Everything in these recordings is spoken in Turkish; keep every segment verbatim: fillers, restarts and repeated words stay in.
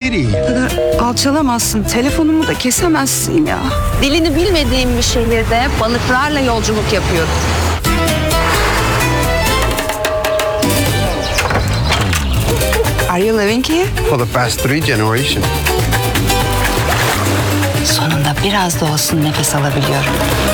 Kitty. Bu kadar alçalamazsın. Telefonumu da kesemezsin ya. Dilini bilmediğim bir şehirde balıklarla yolculuk yapıyorum. Are you living here? For the past three generations. Sonunda biraz da olsun nefes alabiliyorum.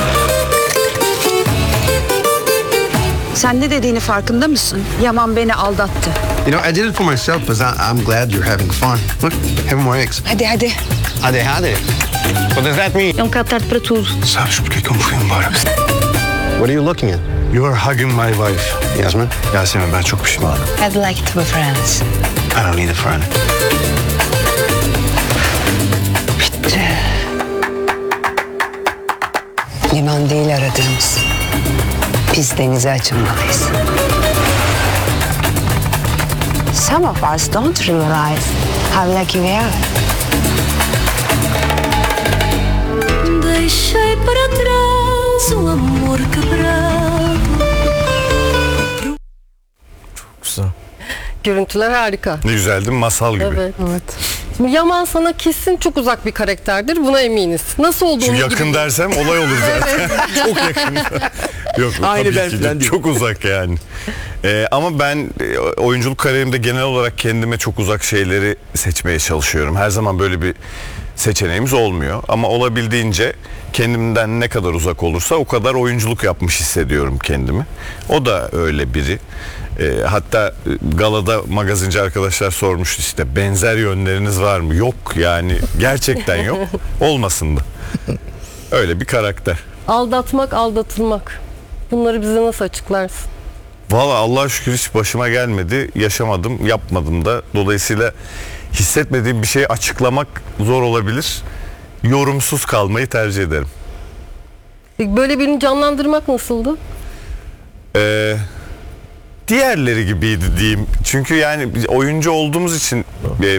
Sen ne dediğini farkında mısın? Yaman beni aldattı. You know, I did it for myself because I'm glad you're having fun. Look, have more eggs. Hadi hadi. Hadi hadi. What does that mean? É um bocado tarde para tudo. Sabes porque que eu me fui embora? What are you looking at? You are hugging my wife. Yasmin? Yasemin, ben çok pişmanım. I'd like to be friends. I don't need a friend. Bitti. Liman değil aradığımız. Biz denize açılmalıyız. Some of us don't realize how lucky we are. Deixei para trás o amor quebrado. Güzel. Görüntüler harika. Ne güzel değil mi? Masal gibi. Evet. evet. Şimdi Yaman sana kesin çok uzak bir karakterdir. Buna eminiz. Nasıl olduğunu Çünkü yakın gibi. dersem olay olur zaten. Çok yakın. Yok Aynı tabii ben ki falan de değil. çok uzak yani. Ee, ama ben e, oyunculuk kariyerimde genel olarak kendime çok uzak şeyleri seçmeye çalışıyorum. Her zaman böyle bir seçeneğimiz olmuyor. Ama olabildiğince kendimden ne kadar uzak olursa o kadar oyunculuk yapmış hissediyorum kendimi. O da öyle biri. E, hatta galada magazinci arkadaşlar sormuştu işte benzer yönleriniz var mı? Yok yani gerçekten yok. Olmasın da. Öyle bir karakter. Aldatmak, aldatılmak. Bunları bize nasıl açıklarsın? Valla Allah'a şükür hiç başıma gelmedi. Yaşamadım, yapmadım da. Dolayısıyla hissetmediğim bir şeyi açıklamak zor olabilir. Yorumsuz kalmayı tercih ederim. Böyle birini canlandırmak nasıldı? Eee diğerleri gibiydi diyeyim. Çünkü yani oyuncu olduğumuz için e,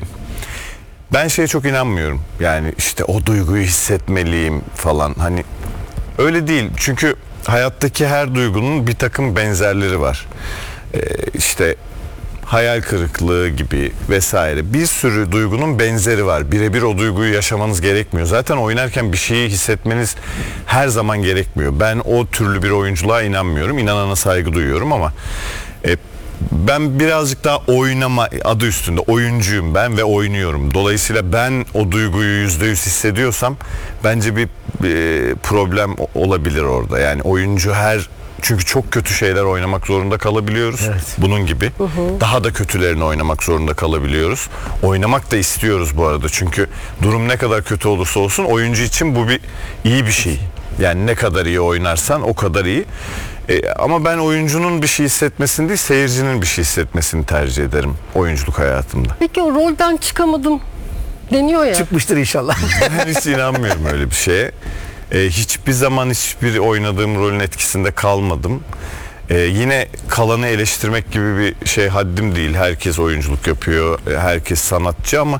ben şeye çok inanmıyorum. Yani işte o duyguyu hissetmeliyim falan. Hani öyle değil. Çünkü hayattaki her duygunun bir takım benzerleri var. E, işte hayal kırıklığı gibi vesaire. Bir sürü duygunun benzeri var. Birebir o duyguyu yaşamanız gerekmiyor. Zaten oynarken bir şeyi hissetmeniz her zaman gerekmiyor. Ben o türlü bir oyunculuğa inanmıyorum. İnanana saygı duyuyorum ama e, ben birazcık daha oynama adı üstünde oyuncuyum ben ve oynuyorum. Dolayısıyla ben o duyguyu yüzde yüz hissediyorsam bence bir e, problem olabilir orada. Yani oyuncu her çünkü çok kötü şeyler oynamak zorunda kalabiliyoruz. Evet. Bunun gibi. Hı hı. Daha da kötülerini oynamak zorunda kalabiliyoruz. Oynamak da istiyoruz bu arada. Çünkü durum ne kadar kötü olursa olsun oyuncu için bu bir iyi bir şey. Yani ne kadar iyi oynarsan o kadar iyi. Ee, ama ben oyuncunun bir şey hissetmesini değil, seyircinin bir şey hissetmesini tercih ederim oyunculuk hayatımda. Peki o rolden çıkamadım deniyor ya. Çıkmıştır inşallah. Ben hiç inanmıyorum öyle bir şeye. Ee, hiçbir zaman hiçbir oynadığım rolün etkisinde kalmadım. Ee, yine kalanı eleştirmek gibi bir şey haddim değil. Herkes oyunculuk yapıyor, herkes sanatçı ama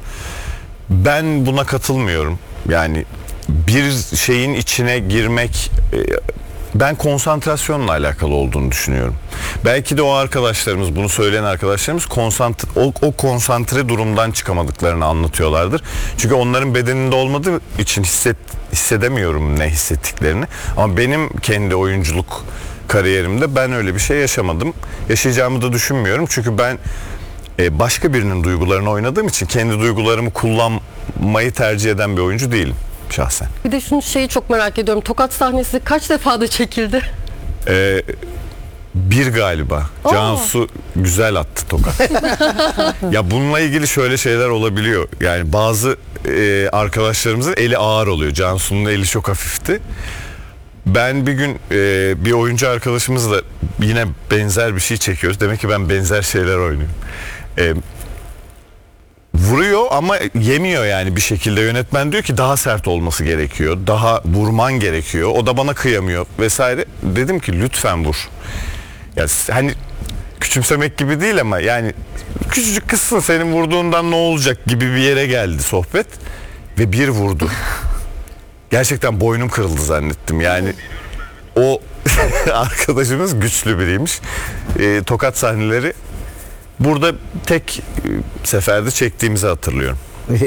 ben buna katılmıyorum. Yani bir şeyin içine girmek, e, ben konsantrasyonla alakalı olduğunu düşünüyorum. Belki de o arkadaşlarımız, bunu söyleyen arkadaşlarımız konsantre, o, o konsantre durumdan çıkamadıklarını anlatıyorlardır. Çünkü onların bedeninde olmadığı için hisset, hissedemiyorum ne hissettiklerini. Ama benim kendi oyunculuk kariyerimde ben öyle bir şey yaşamadım. Yaşayacağımı da düşünmüyorum. Çünkü ben e, başka birinin duygularını oynadığım için kendi duygularımı kullanmayı tercih eden bir oyuncu değilim şahsen. Bir de şunu şeyi çok merak ediyorum. Tokat sahnesi kaç defada çekildi? Ee, bir galiba. Oo. Cansu güzel attı tokat. Ya bununla ilgili şöyle şeyler olabiliyor. Yani bazı e, arkadaşlarımızın eli ağır oluyor. Cansu'nun eli çok hafifti. Ben bir gün e, bir oyuncu arkadaşımızla yine benzer bir şey çekiyoruz. Demek ki ben benzer şeyler oynuyorum. E, vuruyor ama yemiyor yani bir şekilde. Yönetmen diyor ki daha sert olması gerekiyor. Daha vurman gerekiyor. O da bana kıyamıyor vesaire. Dedim ki lütfen vur. Ya hani küçümsemek gibi değil ama yani küçücük kızsın, senin vurduğundan ne olacak gibi bir yere geldi sohbet ve bir vurdu. Gerçekten boynum kırıldı zannettim. Yani o arkadaşımız güçlü biriymiş. E, tokat sahneleri burada tek seferde çektiğimizi hatırlıyorum.